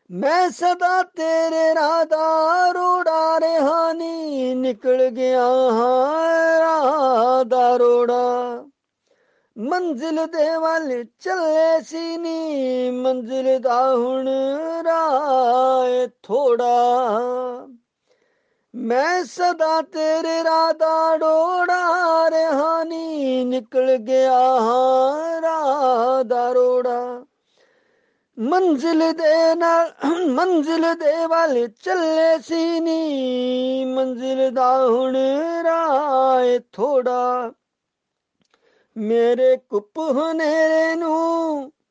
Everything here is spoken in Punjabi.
ਮੈਂ ਸਦਾ ਤੇਰੇ ਰਾਹ ਦਾ ਰੋੜਾ ਰਿਹਾ ਨੀ, ਨਿਕਲ ਗਿਆ ਹਾਂ ਰਾਹ ਦਾ ਰੋੜਾ। ਮੰਜ਼ਿਲ ਦੇ ਵੱਲ ਚੱਲੇ ਸੀ ਨੀ, ਮੰਜ਼ਿਲ ਦਾ ਹੁਣ ਰਾਹ ਏ ਥੋੜਾ। ਮੈਂ ਸਦਾ ਤੇਰੇ ਰਾਹ ਦਾ ਰੋੜਾ ਰਿਹਾ ਨੀ, ਨਿਕਲ ਗਿਆ ਹਾਂ ਰਾਹ ਦਾ ਰੋੜਾ। ਮੰਜ਼ਿਲ ਦੇ ਵੱਲ ਚੱਲੇ ਸੀ ਨੀ, ਮੰਜ਼ਿਲ ਦਾ ਹੁਣ ਰਾਹ ਏ ਥੋੜਾ। ਮੇਰੇ ਕੁੱਪ ਹਨੇਰੇ ਨੂੰ